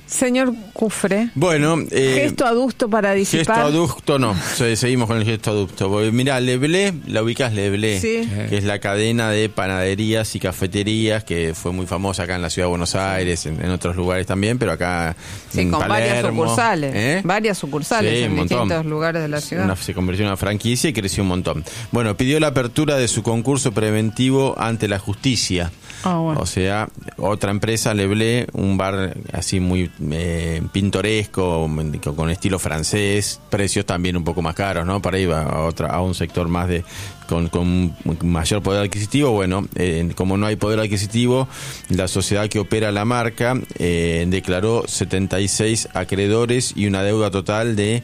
Señor Cufré. Bueno, gesto adusto para disipar. Gesto adusto no, seguimos con el gesto adusto. Porque mirá, Le Blé, la ubicás, Le Blé, sí, que es la cadena de panaderías y cafeterías que fue muy famosa acá en la ciudad de Buenos Aires, en otros lugares también, pero acá sí, en con Palermo, varias sucursales, varias sucursales sí, en distintos lugares de la ciudad. Se convirtió en una franquicia y creció un montón. Bueno, pidió la apertura de su concurso preventivo ante la justicia. Bueno. O sea, otra empresa, Le Blé, un bar así muy pintoresco, con estilo francés, precios también un poco más caros, ¿no? Para ir a un sector más con mayor poder adquisitivo. Bueno, como no hay poder adquisitivo, la sociedad que opera la marca declaró 76 acreedores y una deuda total de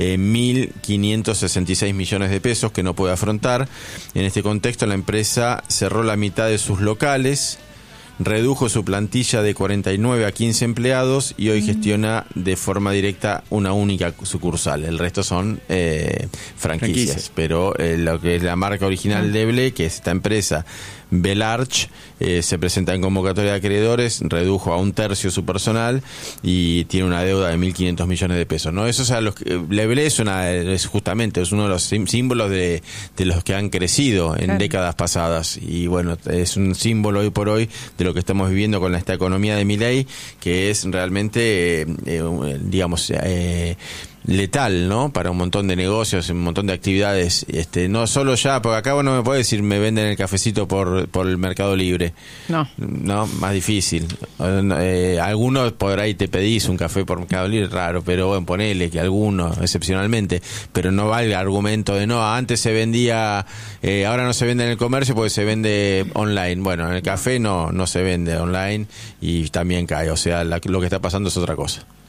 1.566 millones de pesos que no puede afrontar. En este contexto, la empresa cerró la mitad de sus locales, redujo su plantilla de 49 a 15 empleados y hoy gestiona de forma directa una única sucursal. El resto son franquicias. Pero lo que es la marca original de Blé, que es esta empresa Belarch, se presenta en convocatoria de acreedores, redujo a 1/3 su personal y tiene una deuda de 1.500 millones de pesos, ¿no? Eso, o sea, Le Blé es justamente uno de los símbolos de los que han crecido en décadas pasadas, y bueno, es un símbolo hoy por hoy de lo que estamos viviendo con esta economía de Milei, que es realmente letal, ¿no? Para un montón de negocios, un montón de actividades, no solo ya, porque acá no me puede decir me venden el cafecito por el Mercado Libre. No, más difícil. Algunos por ahí te pedís un café por Mercado Libre, raro, pero bueno, ponele que algunos, excepcionalmente, pero no vale el argumento de no, antes se vendía, ahora no se vende en el comercio porque se vende online. Bueno, en el café no se vende online y también cae, o sea, lo que está pasando es otra cosa.